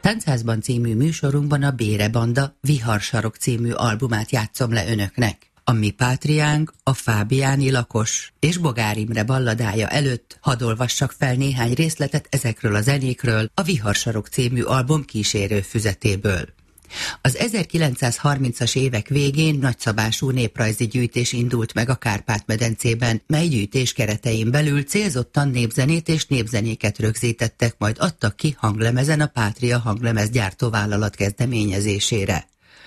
Táncázban című műsorunkban a Bére Banda Viharsarok című albumát játszom le önöknek. A mi pátriánk, a fábiáni lakos és Bogár Imre balladája előtt hadd olvassak fel néhány részletet ezekről a zenékről a Viharsarok című album kísérő füzetéből. Az 1930-as évek végén nagyszabású néprajzi gyűjtés indult meg a Kárpát-medencében, mely gyűjtés keretein belül célzottan népzenét és népzenéket rögzítettek, majd adtak ki hanglemezen a Pátria hanglemezgyártó vállalat kezdeményezésére.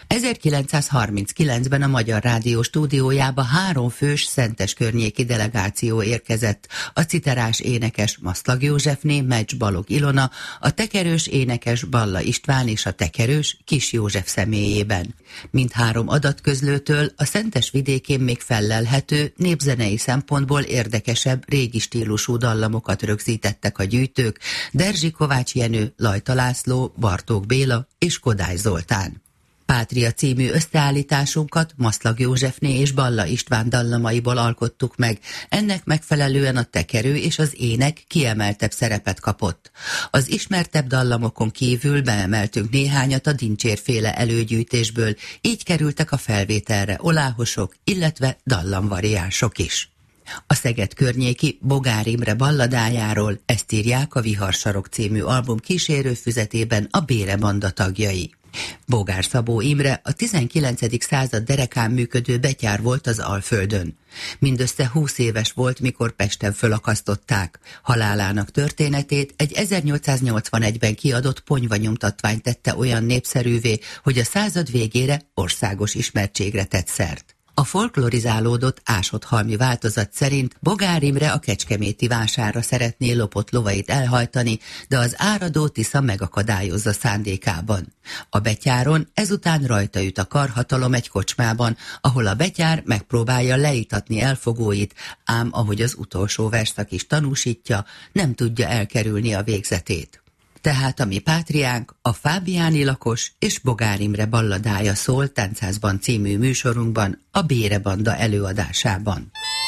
1939-ben a Magyar Rádió stúdiójába 3 fős szentes környéki delegáció érkezett, a citerás énekes Maszlag Józsefné, Mecs Balog Ilona, a tekerős énekes Balla István és a tekerős Kis József személyében. Mindhárom adatközlőtől a Szentes vidékén még fellelhető, népzenei szempontból érdekesebb, régi stílusú dallamokat rögzítettek a gyűjtők, Derzsi Kovács Jenő, Lajta László, Bartók Béla és Kodály Zoltán. Pátria című összeállításunkat Maszlag Józsefné és Balla István dallamaiból alkottuk meg, ennek megfelelően a tekerő és az ének kiemeltebb szerepet kapott. Az ismertebb dallamokon kívül beemeltünk néhányat a Dincsérféle előgyűjtésből, így kerültek a felvételre oláhosok, illetve dallamvariánsok is. A Szeged környéki Bogár Imre balladájáról ezt írják a Viharsarok című album kísérő füzetében a Bére Banda tagjai. Bogár Szabó Imre a 19. század derekán működő betyár volt az Alföldön. Mindössze 20 éves volt, mikor Pesten fölakasztották. Halálának történetét egy 1881-ben kiadott ponyvanyomtatvány tette olyan népszerűvé, hogy a század végére országos ismertségre tett szert. A folklorizálódott Ásott-halmi változat szerint Bogár Imre a kecskeméti vásárra szeretné lopott lovait elhajtani, de az áradó Tisza megakadályozza szándékában. A betyáron ezután rajta üt a karhatalom egy kocsmában, ahol a betyár megpróbálja leítatni elfogóit, ám ahogy az utolsó verszak is tanúsítja, nem tudja elkerülni a végzetét. Tehát a mi pátriánk, a fábiáni lakos és Bogár Imre balladája szól Táncázban című műsorunkban, a Bére Banda előadásában.